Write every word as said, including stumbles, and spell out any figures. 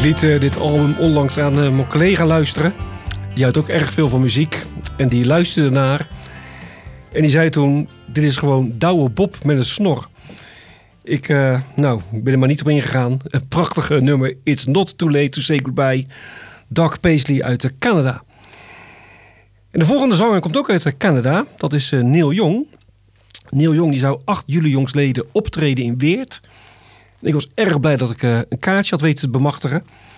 liet uh, dit album onlangs aan uh, mijn collega luisteren. Die houdt ook erg veel van muziek. En die luisterde naar. En die zei toen, dit is gewoon Douwe Bob met een snor. Ik uh, nou, ben er maar niet op ingegaan. Een prachtige nummer. It's not too late to say goodbye. Doug Paisley uit uh, Canada. En de volgende zanger komt ook uit uh, Canada. Dat is uh, Neil Young. Neil Young die zou acht juli jongstleden optreden in Weert. En ik was erg blij dat ik uh, een kaartje had weten te bemachtigen.